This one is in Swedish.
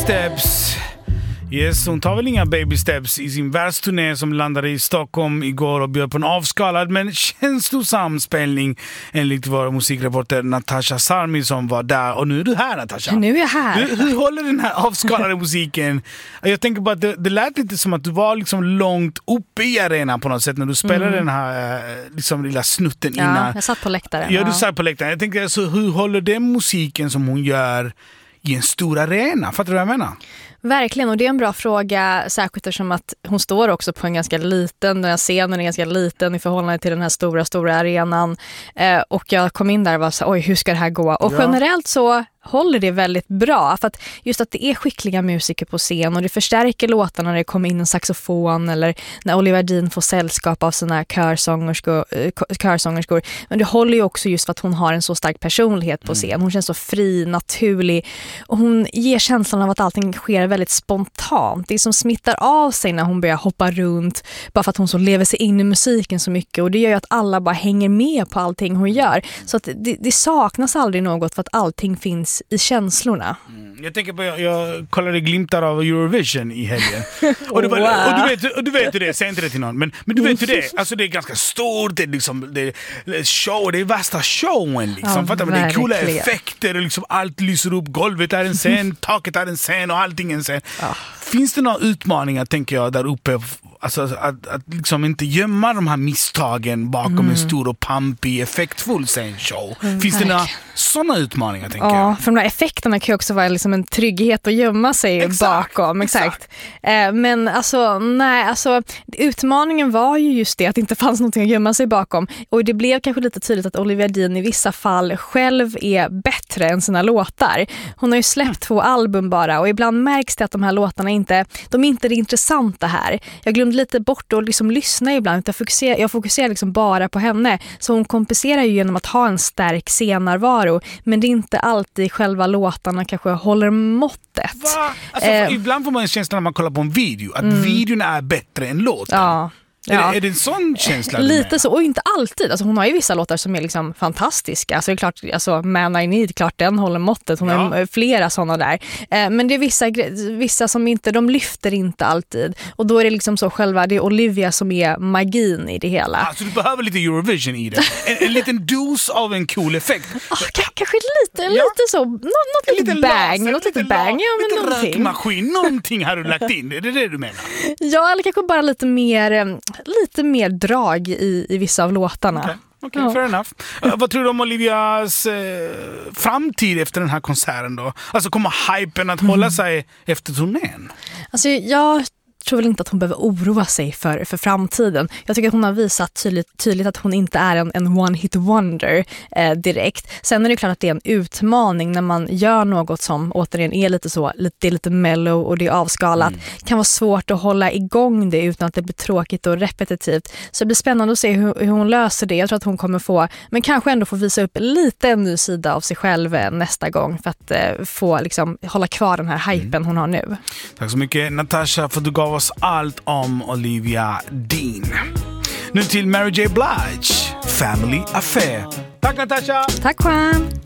steps. Yes, hon tar väl inga baby steps i sin världsturné som landade i Stockholm igår och bjöd på en avskalad men känslosam spelning enligt vår musikreporter Natasha Sarmi som var där. Och nu är du här, Natasha. Nu är jag här. Hur håller den här avskalade musiken? Jag tänker bara att det lät lite som att du var liksom långt uppe i arenan på något sätt när du spelade den här liksom lilla snutten innan. Ja, jag satt på läktaren. Ja, du satt på läktaren. Jag tänker alltså, hur håller den musiken som hon gör i en stor arena? Fattar du vad jag menar? Verkligen, och det är en bra fråga, särskilt eftersom att hon står också på en ganska liten, den här scenen är ganska liten i förhållande till den här stora arenan. Och jag kom in där och var så oj, hur ska det här gå? Och generellt så håller det väldigt bra, för att just att det är skickliga musiker på scen och det förstärker låtarna när det kommer in en saxofon eller när Olivia Dean får sällskap av sina körsångerskor. Men det håller ju också just för att hon har en så stark personlighet på scen. Hon känns så fri, naturlig och hon ger känslan av att allting sker väldigt spontant. Det är som smittar av sig när hon börjar hoppa runt bara för att hon så lever sig in i musiken så mycket, och det gör ju att alla bara hänger med på allting hon gör. Så att det saknas aldrig något för att allting finns i känslorna. Jag tänker på, jag kollade glimtar av Eurovision i helgen. och du vet hur det är, säg inte det till någon. Men du vet hur det är, alltså det är ganska stort, det är liksom det är show, det är värsta showen liksom. Fattar man? Det är coola effekter och liksom allt lyser upp, golvet är en scen, taket är en scen och allting är en scen. Finns det några utmaningar, tänker jag, där uppe? Alltså att liksom inte gömma de här misstagen bakom en stor och pampig, effektfull scenshow. Finns det några sådana utmaningar, tänker jag? Ja, för de här effekterna kan ju också vara liksom en trygghet att gömma sig bakom. Exakt. Men alltså, nej, alltså utmaningen var ju just det att det inte fanns någonting att gömma sig bakom. Och det blev kanske lite tydligt att Olivia Dean i vissa fall själv är bättre än sina låtar. Hon har ju släppt 2 album bara, och ibland märks det att de här låtarna inte är intressanta här. Jag glömde lite bort och liksom lyssna ibland. Jag fokuserar liksom bara på henne. Så hon kompenserar ju genom att ha en stark scennärvaro. Men det är inte alltid själva låtarna kanske håller måttet. Va? Alltså, ibland får man en känsla när man kollar på en video att videon är bättre än låten. Ja. Är det en sån känsla? Lite så, och inte alltid. Alltså, hon har ju vissa låtar som är liksom fantastiska. Alltså, det är klart, alltså, Man I Need, klart den håller måttet. Hon har flera sådana där. Men det är vissa som inte, de lyfter inte alltid. Och då är det liksom så själva, det är Olivia som är magin i det hela. Alltså du behöver lite Eurovision i det. En liten dos av en cool effekt. Kanske lite så. Något lite bang. Något lite bang. Ja, men lite någonting. Rökmaskin, någonting har du lagt in. Är det du menar? Ja, eller kanske bara lite mer drag i vissa av låtarna. Okej, fair enough. Vad tror du om Olivias framtid efter den här konserten då? Alltså kommer hypen att hålla sig efter turnén? Alltså jag tror väl inte att hon behöver oroa sig för framtiden. Jag tycker att hon har visat tydligt att hon inte är en one-hit wonder direkt. Sen är det klart att det är en utmaning när man gör något som återigen är det är lite mellow och det är avskalat. Det kan vara svårt att hålla igång det utan att det blir tråkigt och repetitivt. Så det blir spännande att se hur hon löser det. Jag tror att hon kommer men kanske ändå få visa upp lite en ny sida av sig själv nästa gång för att få liksom hålla kvar den här hypen hon har nu. Tack så mycket, Natasha, för att du gav oss allt om Olivia Dean. Nu till Mary J. Blige, Family Affair. Tack, Natasha! Tack, Juan!